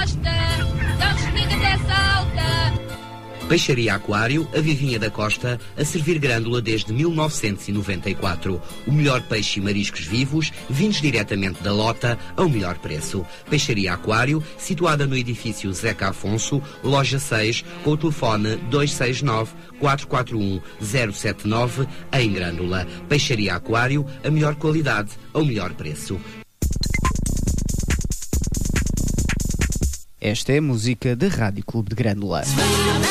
Costa, São Esmiga dessa alta. Peixaria Aquário, a Vivinha da Costa, a servir grândola desde 1994. O melhor peixe e mariscos vivos, vindos diretamente da lota, ao melhor preço. Peixaria Aquário, situada no edifício Zeca Afonso, loja 6, com o telefone 269-441-079, em Grândola. Peixaria Aquário, a melhor qualidade, ao melhor preço. Esta é a música da Rádio Clube de Grândola.